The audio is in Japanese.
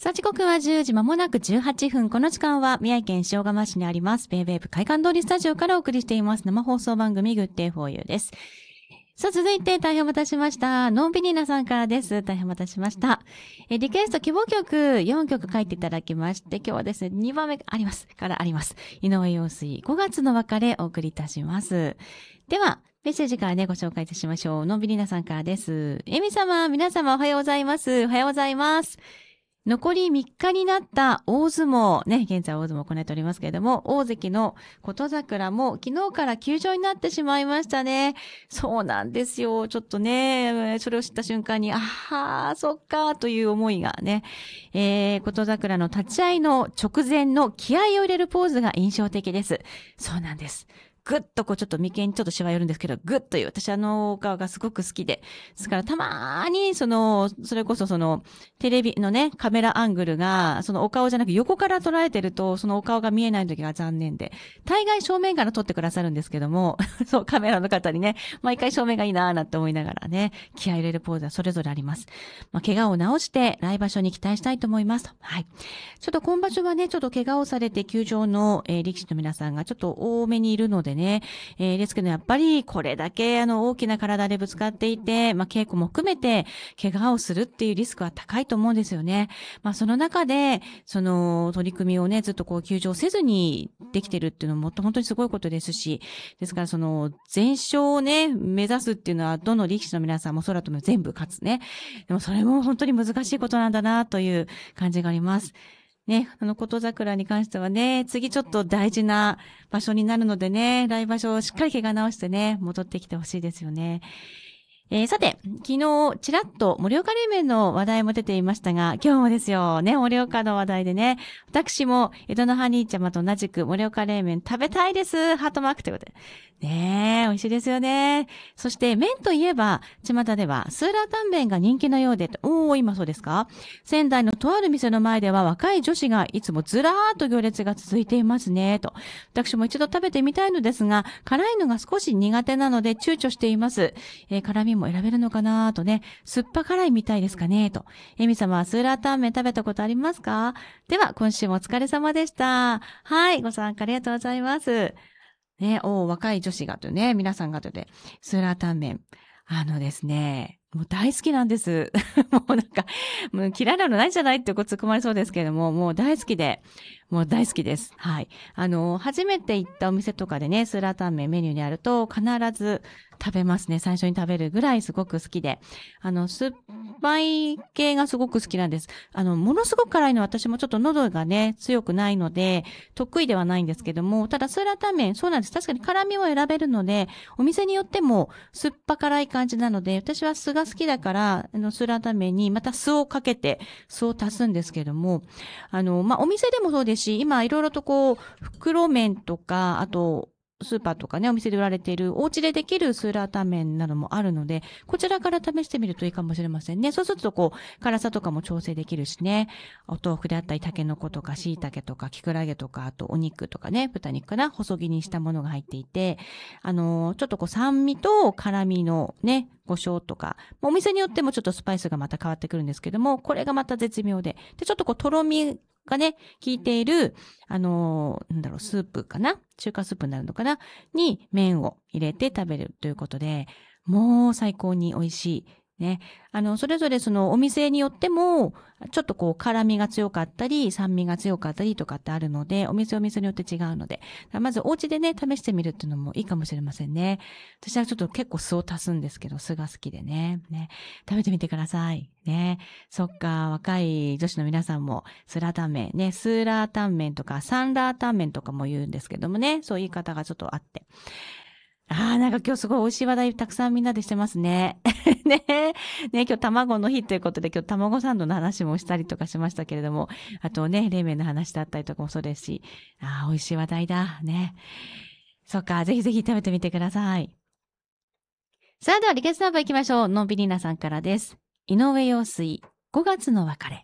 さあ、時刻は10時まもなく18分。この時間は宮城県塩釜市にありますベイベーブ会館通りスタジオからお送りしています生放送番組グッデイフォーユーです。さあ、続いて大変お待たせしました。のんびりなさんからです。大変お待たせしました。リクエスト希望曲4曲書いていただきまして、今日はですね、2番目あります。井上陽水5月の別れお送りいたします。では、メッセージからね、ご紹介いたしましょう。のんびりなさんからです。エミ様、皆様おはようございます。おはようございます。残り3日になった大相撲、ね、現在大相撲を行っておりますけれども、大関の琴桜も昨日から休場になってしまいましたね。そうなんですよ。ちょっとね、それを知った瞬間に、そっか、という思いがね、琴桜の立ち合いの直前の気合を入れるポーズが印象的です。そうなんです。ぐっとこうちょっと眉間にちょっとシワ寄るんですけど、ぐっという、私お顔がすごく好きで。ですからたまーに、それこそテレビのね、カメラアングルが、お顔じゃなく横から捉えてると、そのお顔が見えない時が残念で。大概正面から撮ってくださるんですけども、そう、カメラの方にね、毎回正面がいいなーなんて思いながらね、気合い入れるポーズはそれぞれあります。怪我を治して、来場所に期待したいと思います。はい。ちょっと今場所はね、ちょっと怪我をされて休場の、力士の皆さんがちょっと多めにいるのでね、ですけどやっぱりこれだけ大きな体でぶつかっていて、稽古も含めて怪我をするっていうリスクは高いと思うんですよね。その中で、取り組みをね、ずっとこう休場せずにできてるっていうのも本当にすごいことですし、ですから全勝をね、目指すっていうのはどの力士の皆さんも空とも全部勝つね。でもそれも本当に難しいことなんだなという感じがあります。ね、琴桜に関してはね、次ちょっと大事な場所になるのでね、来場所をしっかり怪我治してね、戻ってきてほしいですよね。さて、昨日、ちらっと盛岡冷麺の話題も出ていましたが、今日もですよ、ね、盛岡の話題でね、私も江戸のハニーちゃまと同じく盛岡冷麺食べたいです、ハートマークということで。ねえ、美味しいですよね。そして、麺といえば、巷では、スーラータンメンが人気のようで、今そうですか？仙台のとある店の前では、若い女子がいつもずらーっと行列が続いていますね、と。私も一度食べてみたいのですが、辛いのが少し苦手なので躊躇しています。辛みも選べるのかなとね、酸っぱ辛いみたいですかねと。エミ様はスーラータンメン食べたことありますか？では、今週もお疲れ様でした。はい、ご参加ありがとうございます。ね、若い女子がとね、皆さんがとで、スーラータンメン。ですね、もう大好きなんです。もうなんか、もう嫌いなのないじゃないって突っ込まれそうですけれども、もう大好きで、もう大好きです。はい。初めて行ったお店とかでね、スーラータンメンメニューにあると必ず食べますね。最初に食べるぐらいすごく好きで。酸っぱい系がすごく好きなんです。ものすごく辛いのは私もちょっと喉がね、強くないので、得意ではないんですけども、ただスーラータンメン、そうなんです。確かに辛みも選べるので、お店によっても酸っぱ辛い感じなので、私は酢が好きだから、スーラータンメンにまた酢をかけて、酢を足すんですけども、お店でもそうですし、今いろいろとこう、袋麺とか、あと、スーパーとかね、お店で売られている、お家でできるスーラータンメンなどもあるので、こちらから試してみるといいかもしれませんね。そうするとこう、辛さとかも調整できるしね、お豆腐であったり、タケノコとか、椎茸とか、キクラゲとか、あとお肉とかね、豚肉かな、細切りにしたものが入っていて、ちょっとこう、酸味と辛みのね、胡椒とか、お店によってもちょっとスパイスがまた変わってくるんですけども、これがまた絶妙で、で、ちょっとこう、とろみがね、効いている、スープかな？中華スープになるのかな？に麺を入れて食べるということで、もう最高に美味しい。ね。それぞれお店によっても、ちょっとこう辛みが強かったり、酸味が強かったりとかってあるので、お店によって違うので、まずお家でね、試してみるっていうのもいいかもしれませんね。私はちょっと結構酢を足すんですけど、酢が好きでね。食べてみてください。ね。そっか、若い女子の皆さんも、スーラータンメン、ね、スーラータンメンとか、サンラータンメンとかも言うんですけどもね、そういう言い方がちょっとあって。なんか今日すごい美味しい話題たくさんみんなでしてますね。ね今日卵の日ということで今日卵サンドの話もしたりとかしましたけれども、あとね、冷麺の話だったりとかもそうですし、美味しい話題だ。ね。そっか、ぜひぜひ食べてみてください。さあではリクエストナンバー行きましょう。のんびりなさんからです。井上陽水、5月の別れ。